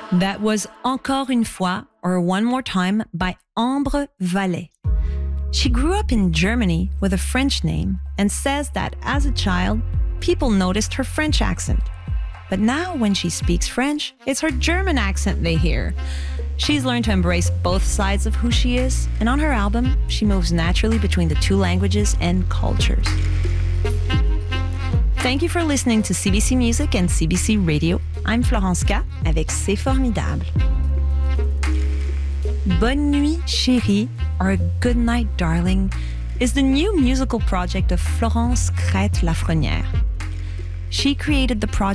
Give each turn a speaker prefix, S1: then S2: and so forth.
S1: That was Encore une fois, or One More Time, by Ambre Vallée. She grew up in Germany with a French name and says that as a child, people noticed her French accent. But now when she speaks French, it's her German accent they hear. She's learned to embrace both sides of who she is, and on her album, she moves naturally between the two languages and cultures. Thank you for listening to CBC Music and CBC Radio. I'm Florence K avec C'est Formidable. Bonne Nuit Chérie, or Good Night Darling, is the new musical project of Florence Crête-Lafrenière. She created the project